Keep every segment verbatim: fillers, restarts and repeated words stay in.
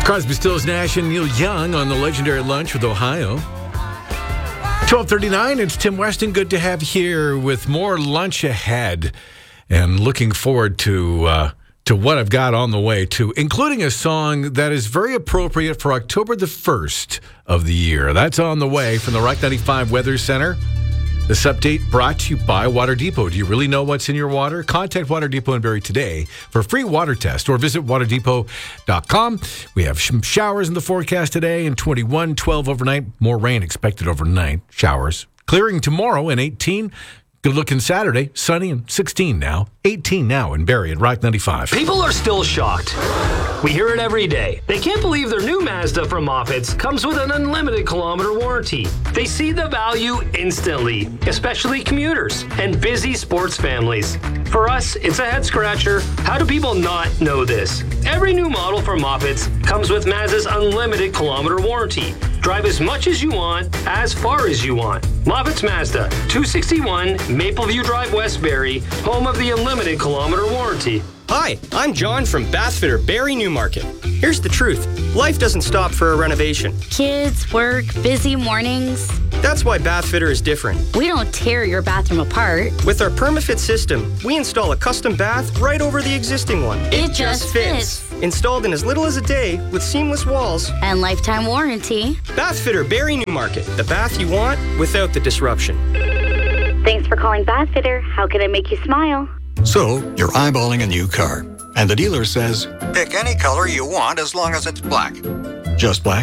Crosby, Stills, Nash, and Neil Young on the legendary Lunch with Ohio. twelve thirty-nine, it's Tim Weston. Good to have you here with more lunch ahead. And looking forward to uh, to what I've got on the way, too, including a song that is very appropriate for October the first of the year. That's on the way from the Rock ninety-five Weather Center. This update brought to you by Water Depot. Do you really know what's in your water? Contact Water Depot in Barrie today for a free water test or visit water depot dot com. We have some showers in the forecast today and twenty-one, twelve overnight. More rain expected overnight. Showers. Clearing tomorrow and eighteen. Good looking Saturday. Sunny and sixteen now. eighteen now in Barrie at Rock ninety-five. People are still shocked. We hear it every day. They can't believe their new Mazda from Moffett's comes with an unlimited kilometer warranty. They see the value instantly, especially commuters and busy sports families. For us, it's a head scratcher. How do people not know this? Every new model from Moffett's comes with Mazda's unlimited kilometer warranty. Drive as much as you want, as far as you want. Moffett's Mazda, two sixty-one Mapleview Drive, Westbury, home of the unlimited kilometer warranty. Hi, I'm John from Bathfitter Barrie Newmarket. Here's the truth. Life doesn't stop for a renovation. Kids, work, busy mornings. That's why Bathfitter is different. We don't tear your bathroom apart. With our PermaFit system, we install a custom bath right over the existing one. It, it just fits. fits. Installed in as little as a day with seamless walls. And lifetime warranty. Bathfitter Barrie Newmarket. The bath you want without the disruption. Thanks for calling Bathfitter. How can I make you smile? So, you're eyeballing a new car, and the dealer says, pick any color you want as long as it's black. Just black?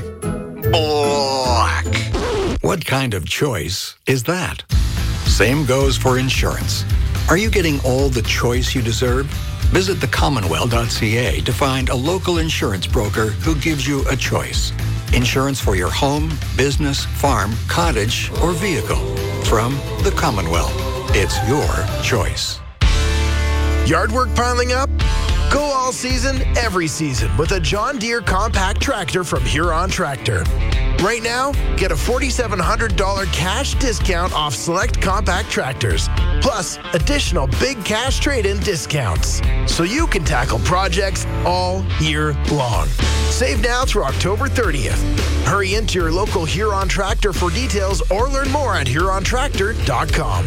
Black. What kind of choice is that? Same goes for insurance. Are you getting all the choice you deserve? Visit the commonwealth dot c a to find a local insurance broker who gives you a choice. Insurance for your home, business, farm, cottage, or vehicle. From the Commonwealth. It's your choice. Yard work piling up? Go all season, every season with a John Deere compact tractor from Huron Tractor. Right now, get a four thousand seven hundred dollars cash discount off select compact tractors, plus additional big cash trade-in discounts, so you can tackle projects all year long. Save now through October thirtieth. Hurry into your local Huron Tractor for details or learn more at huron tractor dot com.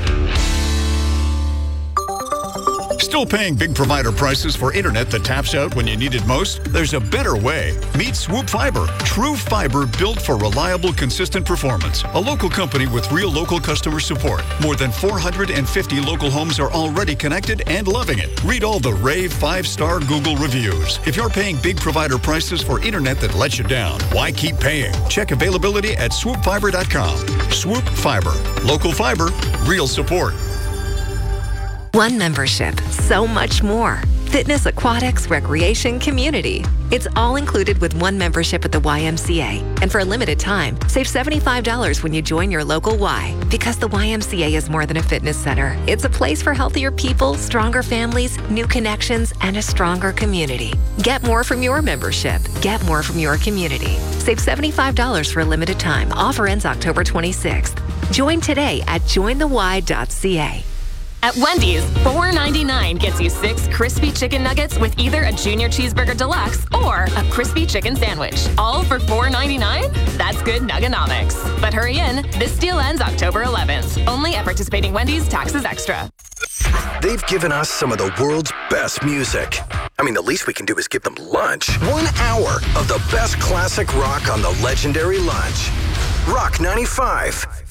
Still paying big provider prices for internet that taps out when you need it most? There's a better way. Meet Swoop Fiber. True fiber built for reliable, consistent performance. A local company with real local customer support. More than four hundred fifty local homes are already connected and loving it. Read all the rave five-star Google reviews. If you're paying big provider prices for internet that lets you down, why keep paying? Check availability at swoop fiber dot com. Swoop Fiber. Local fiber, real support. One membership, so much more. Fitness, aquatics, recreation, community. It's all included with one membership at the Y M C A. And for a limited time, save seventy-five dollars when you join your local Y. Because the Y M C A is more than a fitness center. It's a place for healthier people, stronger families, new connections, and a stronger community. Get more from your membership. Get more from your community. Save seventy-five dollars for a limited time. Offer ends October twenty-sixth. Join today at join the y dot c a. At Wendy's, four ninety-nine gets you six crispy chicken nuggets with either a Junior Cheeseburger Deluxe or a crispy chicken sandwich. All for four ninety-nine? That's good nuggonomics. But hurry in, this deal ends October eleventh. Only at participating Wendy's, taxes extra. They've given us some of the world's best music. I mean, the least we can do is give them lunch. One hour of the best classic rock on the legendary Lunch. Rock ninety-five.